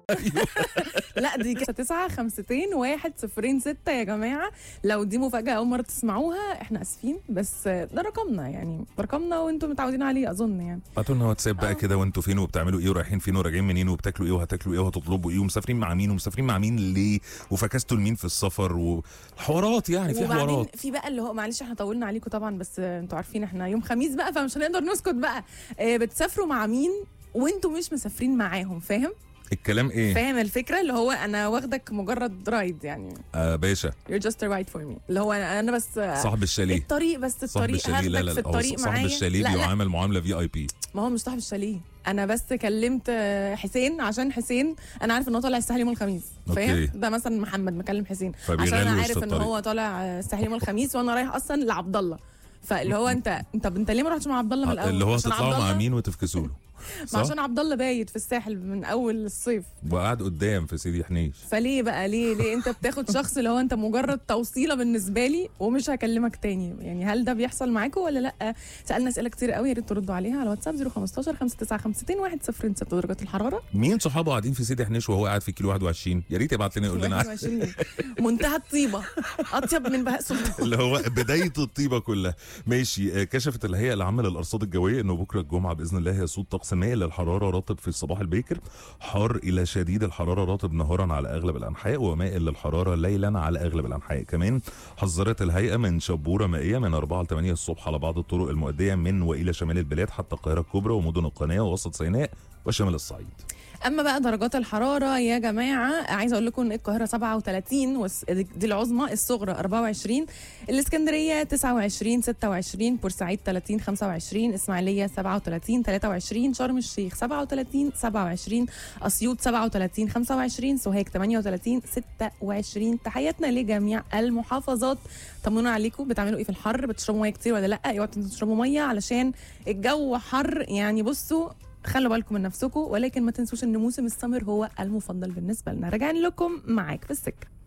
لا دي كده 952-106 يا جماعه. لو دي مفاجاه اول مره تسمعوها احنا اسفين، بس ده رقمنا، يعني رقمنا وانتم متعودين عليه اظن يعني. بعتوا لنا واتساب بقى كده، وانتوا فين وبتعملوا ايه ورايحين فين وراجعين منين وبتاكلوا ايه وهتاكلوا ايه وهتطلبوا ايه ومسافرين مع مين ومسافرين مع مين ليه وفكستوا لمين في السفر وحوارات، يعني في وبعدين حوارات. في بقى اللي هو معلش احنا طولنا عليكم طبعا، بس انتوا عارفين احنا يوم خميس بقى فمش هنقدر نسكت بقى. بتسافروا مع مين وانتوا مش مسافرين معاهم؟ فاهم الكلام ايه؟ فاهم الفكره، اللي هو انا واخدك مجرد رايد يعني. باشا you're just a ride for me، اللي هو انا بس صاحب الشاليه. الطريق، بس الطريق صاحب الشاليه، لا هاخدك في الطريق معايا. صاحب الشاليه بيعامل معامله VIP. ما هو مش صاحب الشاليه، انا بس كلمت حسين عشان حسين انا عارف ان هو طالع الساحل يوم الخميس، فاهم؟ ده مثلا محمد مكلم حسين عشان انا عارف ان هو طالع الساحل يوم الخميس وانا رايح اصلا لعبد الله، فاللي هو انت ليه ما رحتش مع عبد الله من الاول؟ اللي هو هتطلعوا مع مين وتفكسوا له؟ ما عشان عبد الله بايت في الساحل من اول الصيف وقاعد قدام في سيدي حنيش. فليه بقى ليه انت بتاخد شخص اللي هو انت مجرد توصيله بالنسبه لي ومش هكلمك تاني؟ يعني هل ده بيحصل معاكم ولا لا؟ سالنا اسئله كتير قوي، يا ريت تردوا عليها على واتساب 015-595-106 درجه الحراره. مين صحابه قاعدين في سيدي حنيش وهو قاعد في كيلو 21؟ يا ريت يبعت لنا يقول لنا. منتهى الطيبه، اطيب من بهاء سلطان. اللي هو بدايه الطيبه كلها. ماشي. كشفت الهيئه العامه للارصاد الجويه انه بكره الجمعه باذن الله يسود طقس مائل للحراره رطب في الصباح الباكر، حار الى شديد الحراره رطب نهارا على اغلب الانحاء، ومائل للحراره ليلا على اغلب الانحاء. كمان حذرت الهيئه من شبوره مائيه من 4 ل 8 الصبح على بعض الطرق المؤديه من والى شمال البلاد حتى القاهره الكبرى ومدن القناه ووسط سيناء وشمال الصعيد. اما بقى درجات الحراره يا جماعه، عايزه اقول لكم ان القاهره 37 دي العظمى، الصغرى 24، الاسكندريه 29 26، بورسعيد 30 25، اسماعيليه 37 23، شرم الشيخ 37 27، اسيوط 37 25، سوهاج 38 26. تحياتنا لجميع المحافظات. طمنونا عليكم، بتعملوا ايه في الحر؟ بتشربوا ميه كتير ولا لا؟ اوعوا تشربوا ميه علشان الجو حر يعني. بصوا خلوا بالكم من نفسكم، ولكن ما تنسوش ان موسم السمر هو المفضل بالنسبه لنا. راجعين لكم معاك في السكه.